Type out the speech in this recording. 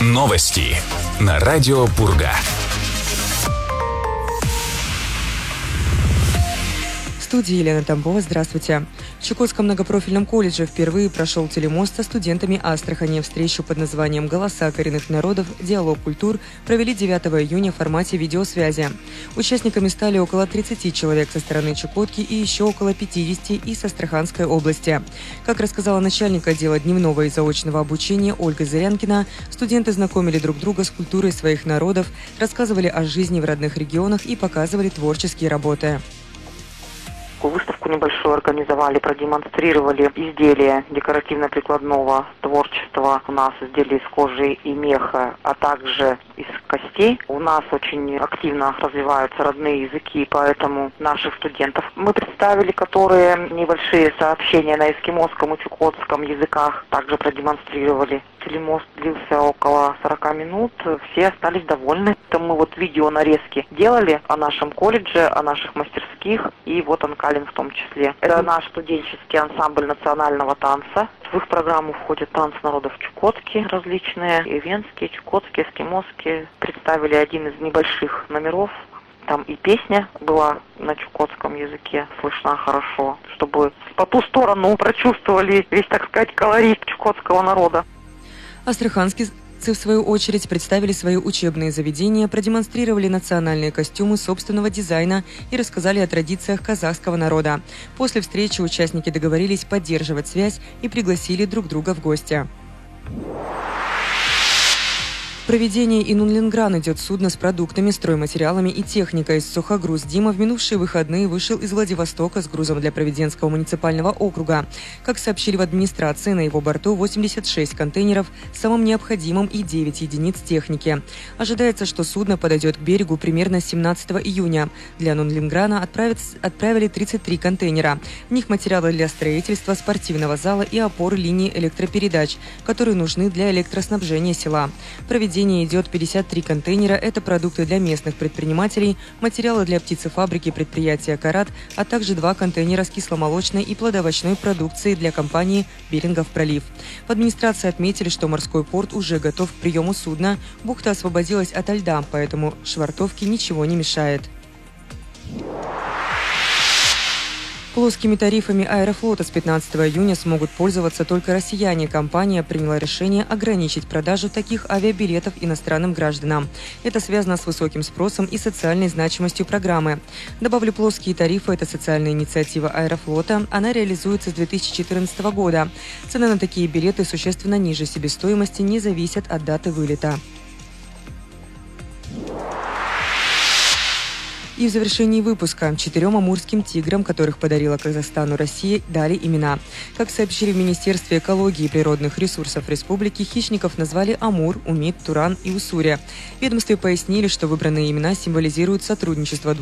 Новости на радио Пурга. В студии Елена Тамбова. Здравствуйте. В Чукотском многопрофильном колледже впервые прошел телемост со студентами Астрахани. Встречу под названием «Голоса коренных народов. Диалог культур» провели 9 июня в формате видеосвязи. Участниками стали около 30 человек со стороны Чукотки и еще около 50 из Астраханской области. Как рассказала начальник отдела дневного и заочного обучения Ольга Зырянкина, студенты знакомили друг друга с культурой своих народов, рассказывали о жизни в родных регионах и показывали творческие работы. Выставку небольшую организовали, продемонстрировали изделия декоративно-прикладного творчества. У нас изделия из кожи и меха, а также из костей. У нас очень активно развиваются родные языки, поэтому наших студентов мы представили, которые небольшие сообщения на эскимосском и чукотском языках также продемонстрировали. Телемост длился около 40 минут, все остались довольны. Мы видео нарезки делали о нашем колледже, о наших мастерских, и Анкалин в том числе. Это наш студенческий ансамбль национального танца. В их программу входят танцы народов Чукотки различные, и венские, чукотские, эскимосские. Представили один из небольших номеров. Там и песня была на чукотском языке, слышна хорошо, чтобы по ту сторону прочувствовали весь, так сказать, колорит чукотского народа. Астраханские, в свою очередь, представили свои учебные заведения, продемонстрировали национальные костюмы собственного дизайна и рассказали о традициях казахского народа. После встречи участники договорились поддерживать связь и пригласили друг друга в гости. В проведении Инунлингран идет судно с продуктами, стройматериалами и техникой. Сухогруз «Дима» в минувшие выходные вышел из Владивостока с грузом для Провиденского муниципального округа. Как сообщили в администрации, на его борту 86 контейнеров с самым необходимым и 9 единиц техники. Ожидается, что судно подойдет к берегу примерно 17 июня. Для Инунлинграна отправили 33 контейнера. В них материалы для строительства спортивного зала и опоры линии электропередач, которые нужны для электроснабжения села. Идет 53 контейнера. Это продукты для местных предпринимателей, материалы для птицефабрики предприятия «Карат», а также 2 контейнера с кисломолочной и плодоовощной продукцией для компании «Берингов пролив». В администрации отметили, что морской порт уже готов к приему судна. Бухта освободилась ото льда, поэтому швартовке ничего не мешает. Плоскими тарифами Аэрофлота с 15 июня смогут пользоваться только россияне. Компания приняла решение ограничить продажу таких авиабилетов иностранным гражданам. Это связано с высоким спросом и социальной значимостью программы. Добавлю, плоские тарифы – это социальная инициатива Аэрофлота. Она реализуется с 2014 года. Цены на такие билеты существенно ниже себестоимости, не зависят от даты вылета. И в завершении выпуска 4 амурским тиграм, которых подарила Казахстану Россия, дали имена. Как сообщили в Министерстве экологии и природных ресурсов республики, хищников назвали Амур, Умид, Туран и Уссурия. В ведомстве пояснили, что выбранные имена символизируют сотрудничество